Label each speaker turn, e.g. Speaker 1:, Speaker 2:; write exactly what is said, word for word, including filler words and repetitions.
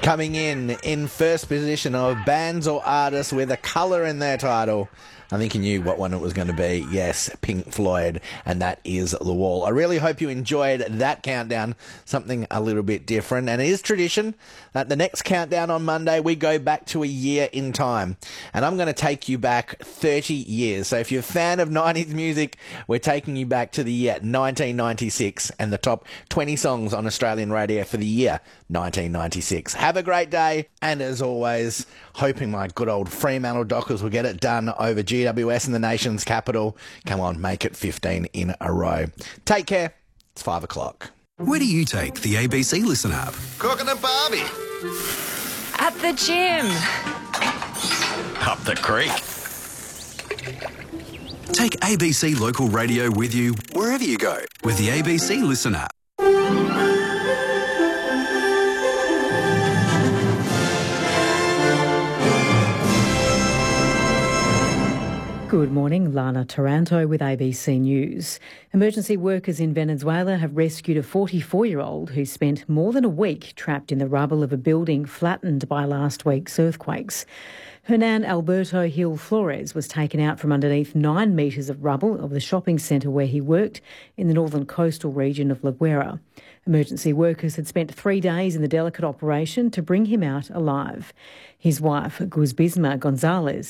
Speaker 1: Coming in, in first position of bands or artists with a colour in their title. I think you knew what one it was going to be. Yes, Pink Floyd, and that is The Wall. I really hope you enjoyed that countdown, something a little bit different. And it is tradition that the next countdown on Monday, we go back to a year in time. And I'm going to take you back thirty years. So if you're a fan of nineties music, we're taking you back to the year nineteen ninety-six and the top twenty songs on Australian radio for the year nineteen ninety-six. Have a great day. And as always, hoping my good old Fremantle Dockers will get it done over G W S in the nation's capital. Come on, make it fifteen in a row. Take care. It's five o'clock.
Speaker 2: Where do you take the A B C Listen app?
Speaker 3: Cooking a barbie.
Speaker 4: At the gym.
Speaker 3: Up the creek.
Speaker 2: Take A B C Local Radio with you wherever you go with the A B C Listen app.
Speaker 5: Good morning, Lana Taranto with A B C News. Emergency workers in Venezuela have rescued a forty-four-year-old who spent more than a week trapped in the rubble of a building flattened by last week's earthquakes. Hernan Alberto Hill Flores was taken out from underneath nine metres of rubble of the shopping centre where he worked in the northern coastal region of La Guera. Emergency workers had spent three days in the delicate operation to bring him out alive. His wife, Guzbisma Gonzalez,